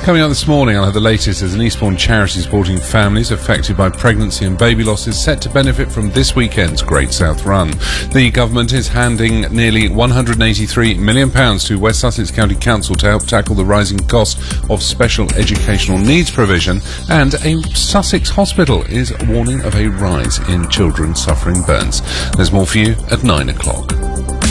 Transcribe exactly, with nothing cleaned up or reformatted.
Coming up this morning, I'll have the latest as an Eastbourne charity supporting families affected by pregnancy and baby loss is set to benefit from this weekend's Great South Run. The government is handing nearly one hundred eighty-three million pounds to West Sussex County Council to help tackle the rising cost of special educational needs provision, and a Sussex hospital is warning of a rise in children suffering burns. There's more for you at nine o'clock.